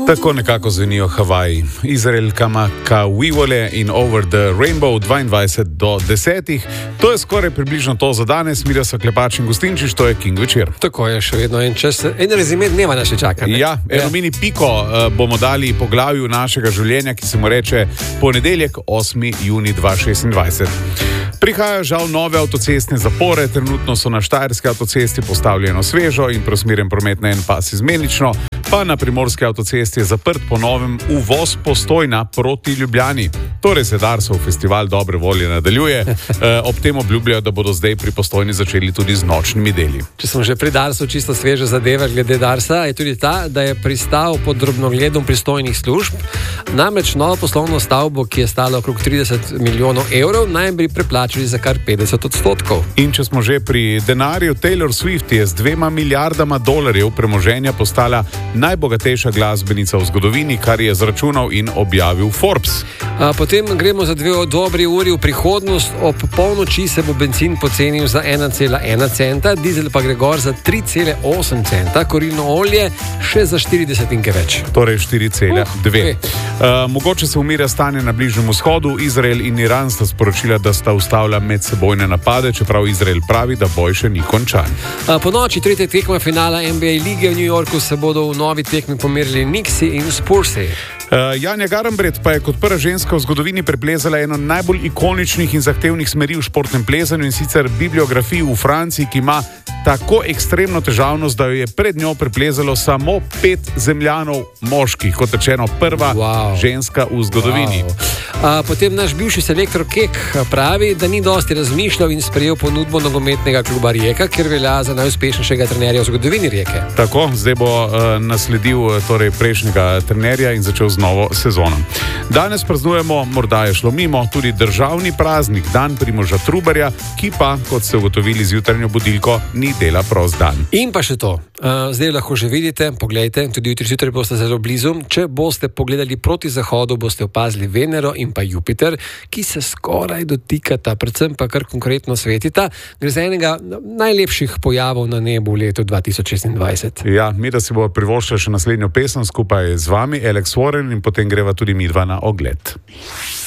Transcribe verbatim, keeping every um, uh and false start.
Tako nekako zvenijo Havaji. Izrael Kamakawivole in Over the Rainbow dvaindvajset do desetih. To je skoraj približno to za danes. Mira so Klepač in Gustinčič, to je King večer. Tako je, še vedno en čas. En rezime dneva nas še čaka. Ne? Ja, eno ja. mini piko uh, bomo dali poglavju našega življenja, ki se mu reče ponedeljek, osmi junij dva tisoč šestindvajset. Prihajajo žal nove avtocestne zapore, trenutno so na štajerski avtocesti postavljeno svežo in preusmerjen promet na en pas izmenično, pa na primorski avtocesti je zaprt po novem uvoz Postojna proti Ljubljani. Torej se Darsov festival dobre volje nadaljuje, e, ob tem obljubljajo, da bodo zdaj pri Postojni začeli tudi z nočnimi deli. Če smo že pri Darsu, čisto sveže zadeve glede Darsa, je tudi ta, da je pristal pod drobnogledom pristojnih služb. Namreč novo poslovno stavbo, ki je stala okrog trideset milijonov evrov, naj bi preplačali za kar petdeset odstotkov. In če smo že pri denarju, Taylor Swift je z dvema milijardama dolarjev premoženja postala najbogatejša glasbenica v zgodovini, kar je zračunal in objavil Forbes. A potem gremo za dve dobri uri v prihodnost. Ob polnoči se bo bencin pocenil za ena cela ena centa, dizel pa gre gor za tri cele osem centa, kurilno olje še za štiri desetinke več. Torej štiri cele dve. Uh, uh, mogoče se umirja stanje na Bližnjem vzhodu. Izrael in Iran sta sporočila, da sta ustavila medsebojne napade, čeprav Izrael pravi, da boj še ni končan. A po noči tretje tekme finala N B A lige v New Yorku se bodo v novi tekmi pomerili Knicksi in Spursi. Uh, Janja Garnbret pa je kot prva ženska v zgodovini preplezala eno najbolj ikoničnih in zahtevnih smeri v športnem plezanju, in sicer bibliografiji v Franciji, ki ima tako ekstremno težavnost, da jo je pred njo preplezalo samo pet zemljanov moških, kot rečeno prva wow. ženska v zgodovini. Wow. A, potem naš bivši selektor Kek pravi, da ni dosti razmišljal in sprejel ponudbo nogometnega kluba Rijeka, ker velja za najuspešnejšega trenerja v zgodovini Rijeke. Tako, zdaj bo uh, nasledil torej prejšnjega trenerja in začel z novo sezono. Danes praznujemo, morda je šlo mimo, tudi državni praznik, dan Primoža Trubarja, ki pa, kot ste ugotovili z jutranjo budilko, ni dela prost dan. In pa še to, uh, zdaj lahko že vidite, poglejte, tudi jutri zjutraj boste zelo blizu. Če boste pogledali proti zahodu, boste opazili Venero in pa Jupiter, ki se skoraj dotikata, predvsem pa kar konkretno svetita. Gre za enega najlepših pojavov na nebu v letu dva tisoč šestindvajset. Ja, mi da si bo privoščila še naslednjo pesem skupaj z vami, Alex Warren, in potem greva tudi midva na ogled.